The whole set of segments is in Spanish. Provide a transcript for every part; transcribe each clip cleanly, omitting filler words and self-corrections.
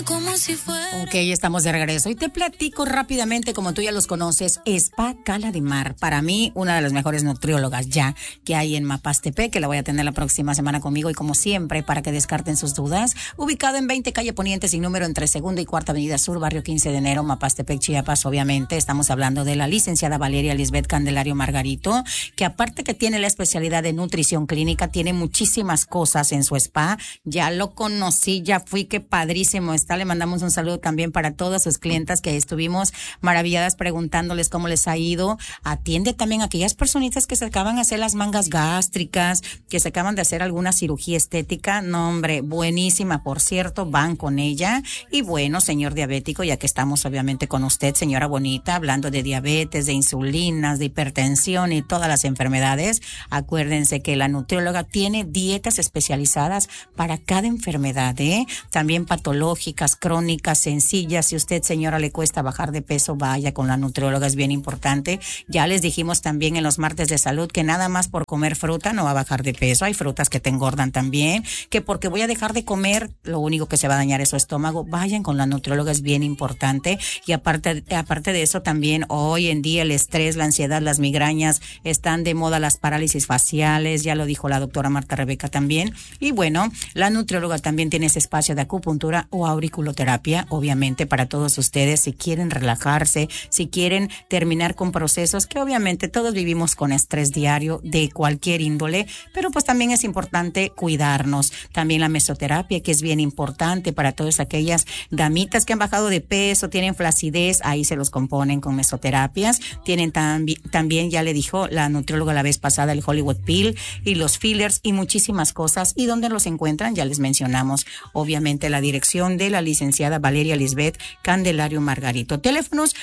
Como si fuera. Ok, estamos de regreso y te platico rápidamente, como tú ya los conoces, Spa Cala de Mar. Para mí, una de las mejores nutriólogas ya que hay en Mapastepec, que la voy a tener la próxima semana conmigo y como siempre, para que descarten sus dudas. Ubicado en 20 Calle Poniente, sin número, entre Segunda y Cuarta Avenida Sur, Barrio 15 de Enero, Mapastepec, Chiapas. Obviamente, estamos hablando de la licenciada Valeria Lisbeth Candelario Margarito, que aparte que tiene la especialidad de nutrición clínica, tiene muchísimas cosas en su spa. Ya lo conocí, ya fui, qué padrísimo está. Le mandamos un saludo también para todas sus clientas que estuvimos maravilladas preguntándoles cómo les ha ido. Atiende también a aquellas personitas que se acaban de hacer las mangas gástricas, que se acaban de hacer alguna cirugía estética. No, hombre, buenísima, por cierto, van con ella. Y bueno, señor diabético, ya que estamos obviamente con usted, señora bonita, hablando de diabetes, de insulinas, de hipertensión y todas las enfermedades, acuérdense que la nutrióloga tiene dietas especializadas para cada enfermedad, también patológicas, crónicas, sencillas. Si usted, señora, le cuesta bajar de peso, vaya con la nutrióloga, es bien importante. Ya les dijimos también en los martes de salud que nada más por comer fruta no va a bajar de peso. Hay frutas que te engordan también, que porque voy a dejar de comer, lo único que se va a dañar es su estómago. Vayan con la nutrióloga, es bien importante. Y aparte de eso, también hoy en día el estrés, la ansiedad, las migrañas, están de moda las parálisis faciales, ya lo dijo la doctora Marta Rebeca también. Y bueno, la nutrióloga también tiene ese espacio de acupuntura o auriculoterapia, obviamente para todos ustedes, si quieren relajarse, si quieren terminar con procesos que obviamente todos vivimos con estrés diario de cualquier índole, pero pues también es importante cuidarnos. También la mesoterapia, que es bien importante para todas aquellas damitas que han bajado de peso, tienen flacidez, ahí se los componen con mesoterapias. Tienen también, ya le dijo la nutrióloga la vez pasada, el Hollywood Pill y los fillers y muchísimas cosas. ¿Y dónde los encuentran? Ya les mencionamos, obviamente, la dirección de la licenciada Valeria Lisbeth Candelario Margarito. Teléfonos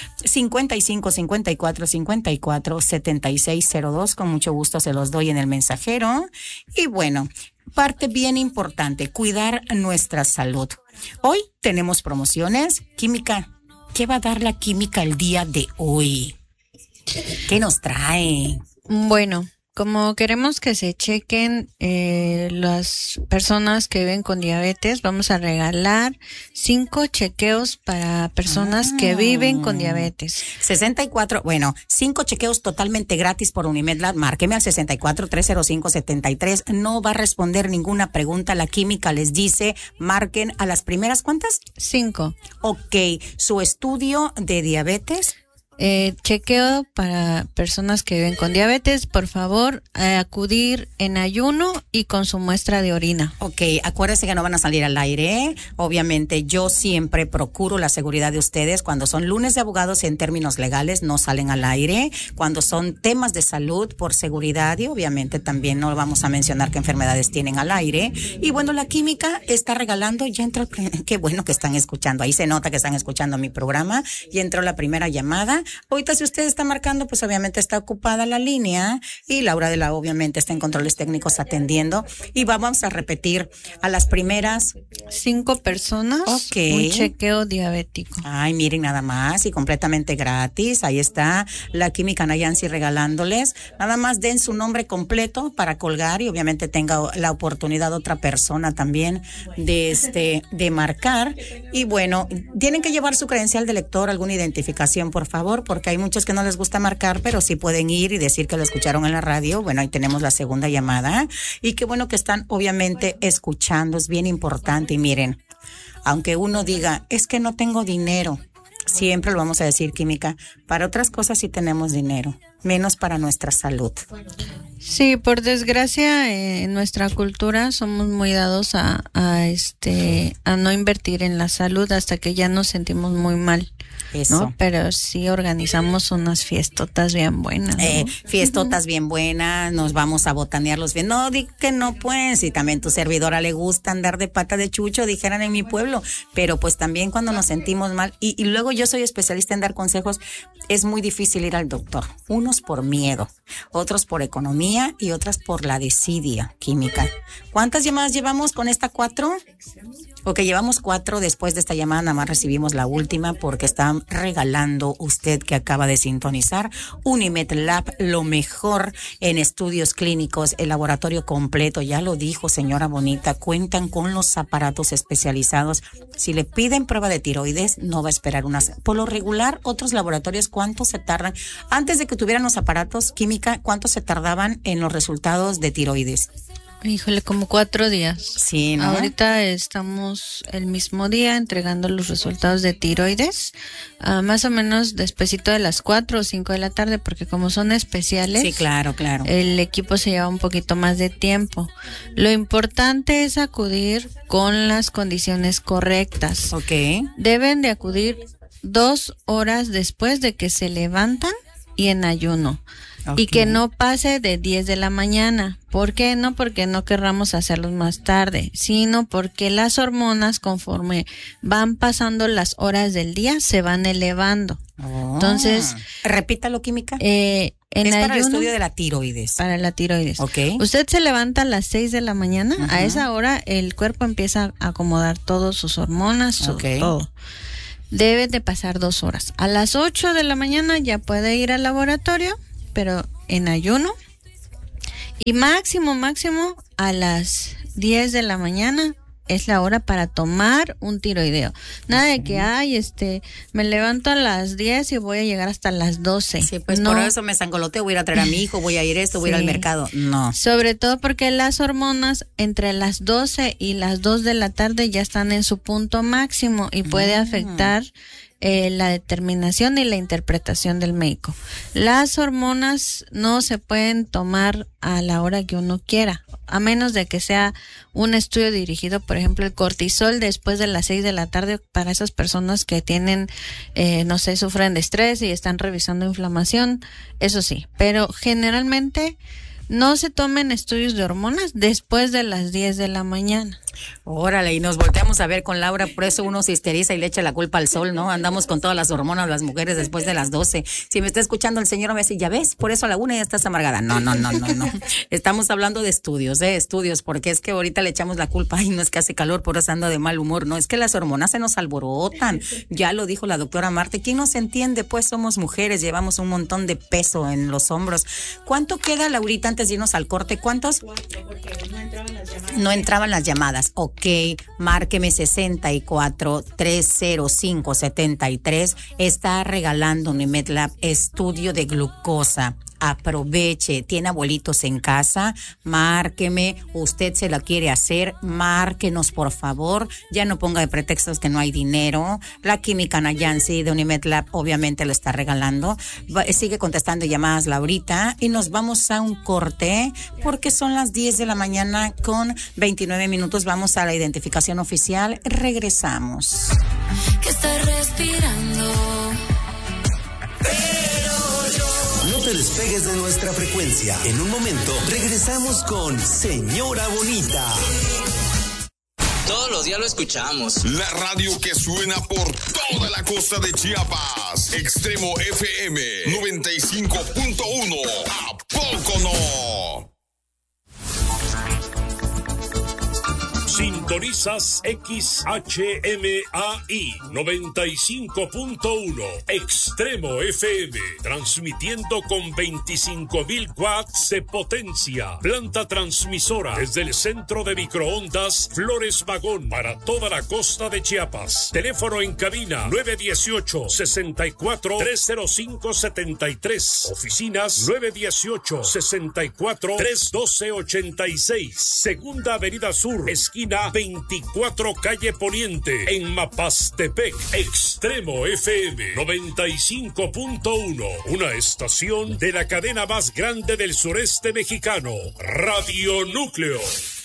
55 54 54 7602. Con mucho gusto se los doy en el mensajero. Y bueno, parte bien importante, cuidar nuestra salud. Hoy tenemos promociones. Química, ¿qué va a dar la química el día de hoy? ¿Qué nos trae? Bueno, como queremos que se chequen las personas que viven con diabetes, vamos a regalar 5 chequeos para personas que viven con diabetes. 64, bueno, 5 chequeos totalmente gratis por Unimedlab. Márqueme al 64-305-73. No va a responder ninguna pregunta. La química les dice, marquen a las primeras, ¿cuántas? 5. Ok, su estudio de diabetes. Chequeo para personas que viven con diabetes, por favor, acudir en ayuno y con su muestra de orina. Ok, acuérdense que no van a salir al aire. Obviamente yo siempre procuro la seguridad de ustedes. Cuando son lunes de abogados en términos legales no salen al aire. Cuando son temas de salud por seguridad, y obviamente también no vamos a mencionar qué enfermedades tienen al aire. Y bueno, la química está regalando, ya entró, qué bueno que están escuchando, ahí se nota que están escuchando mi programa. Ya entró la primera llamada. Ahorita si usted está marcando, pues obviamente está ocupada la línea y Laura de la obviamente está en controles técnicos atendiendo. Y vamos a repetir a las primeras 5 personas, okay, un chequeo diabético. Ay, miren nada más, y completamente gratis. Ahí está la química Nayansi regalándoles. Nada más den su nombre completo para colgar y obviamente tenga la oportunidad otra persona también de marcar. Y bueno, tienen que llevar su credencial de lector, alguna identificación, por favor, porque hay muchos que no les gusta marcar, pero sí pueden ir y decir que lo escucharon en la radio. Bueno, ahí tenemos la segunda llamada. Y qué bueno que están obviamente escuchando, es bien importante. Y miren, aunque uno diga, es que no tengo dinero, siempre lo vamos a decir, química, para otras cosas sí tenemos dinero, menos para nuestra salud. Sí, por desgracia, en nuestra cultura somos muy dados a no invertir en la salud hasta que ya nos sentimos muy mal. Eso. ¿No? Pero sí organizamos unas fiestotas bien buenas, ¿no? Fiestotas bien buenas, nos vamos a botanearlos bien. No, di que no, pues, y también tu servidora le gusta andar de pata de chucho, dijeran en mi pueblo, pero pues también cuando nos sentimos mal, y luego yo soy especialista en dar consejos, es muy difícil ir al doctor, unos por miedo, otros por economía y otras por la desidia química. ¿Cuántas llamadas llevamos con esta 4? Ok, llevamos 4, después de esta llamada nada más recibimos la última porque está regalando usted que acaba de sintonizar. Unimed Lab, lo mejor en estudios clínicos, el laboratorio completo, ya lo dijo señora bonita, cuentan con los aparatos especializados. Si le piden prueba de tiroides, no va a esperar unas. Por lo regular, otros laboratorios, ¿cuánto se tardan? Antes de que tuvieran los aparatos química, ¿cuánto se tardaban en los resultados de tiroides? Híjole, como 4 días. Sí, ¿no? Ahorita estamos el mismo día entregando los resultados de tiroides, más o menos despuesito de las 4 o 5 de la tarde, porque como son especiales, sí, claro. El equipo se lleva un poquito más de tiempo. Lo importante es acudir con las condiciones correctas. Ok. Deben de acudir 2 horas después de que se levantan y en ayuno. Okay. Y que no pase de 10 de la mañana. ¿Por qué? No porque no querramos hacerlos más tarde, sino porque las hormonas, conforme van pasando las horas del día, se van elevando. Oh. Entonces, repítalo, química. Es para el estudio de la tiroides. Para la tiroides. Okay. Usted se levanta a las 6 de la mañana, a esa hora el cuerpo empieza a acomodar todas sus hormonas, todo. Debe de pasar 2 horas. A las 8 de la mañana ya puede ir al laboratorio, pero en ayuno, y máximo a las 10 de la mañana es la hora para tomar un tiroideo. Nada de que, me levanto a las 10 y voy a llegar hasta las 12. Sí, pues no. Por eso me sangoloteo, voy a ir a traer a mi hijo, voy a ir voy a ir al mercado. No. Sobre todo porque las hormonas entre las 12 y las 2 de la tarde ya están en su punto máximo y puede afectar la determinación y la interpretación del médico. Las hormonas no se pueden tomar a la hora que uno quiera, a menos de que sea un estudio dirigido, por ejemplo, el cortisol después de las 6 de la tarde para esas personas que tienen, sufren de estrés y están revisando inflamación, eso sí, pero generalmente no se tomen estudios de hormonas después de las 10 de la mañana. Órale, y nos volteamos a ver con Laura, por eso uno se histeriza y le echa la culpa al sol, ¿no? Andamos con todas las hormonas, las mujeres, después de las 12. Si me está escuchando el señor, me dice, ya ves, por eso a la 1 ya estás amargada. No. Estamos hablando de estudios, porque es que ahorita le echamos la culpa, ay, no es que hace calor, por eso anda de mal humor. No, es que las hormonas se nos alborotan. Ya lo dijo la doctora Marte. ¿Quién nos entiende? Pues somos mujeres, llevamos un montón de peso en los hombros. ¿Cuánto queda, Laurita, antes de irnos al corte? ¿Cuántos? 4, porque no entraban las llamadas. Ok, márqueme 64-305-73. Está regalando Unimed Lab estudio de glucosa. Aproveche, tiene abuelitos en casa, márqueme, usted se la quiere hacer, márquenos por favor, ya no ponga de pretextos que no hay dinero. La química Nayansi de Unimed Lab obviamente lo está regalando. Sigue contestando llamadas Laurita y nos vamos a un corte porque son las 10 de la mañana con 29 minutos. Vamos a la identificación oficial, regresamos. Que estoy respirando. No te despegues de nuestra frecuencia. En un momento regresamos con Señora Bonita. Todos los días lo escuchamos. La radio que suena por toda la costa de Chiapas. Extremo FM 95.1. ¿A poco no? Sintonizas XHMAI 95.1 Extremo FM, transmitiendo con 25.000 watts de potencia. Planta transmisora desde el centro de microondas Flores Magón para toda la costa de Chiapas. Teléfono en cabina 918-64-305-73. Oficinas 918-64-312-86. Segunda Avenida Sur, esquina 24 calle Poniente, en Mapastepec. Extremo FM 95.1, una estación de la cadena más grande del sureste mexicano, Radio Núcleo.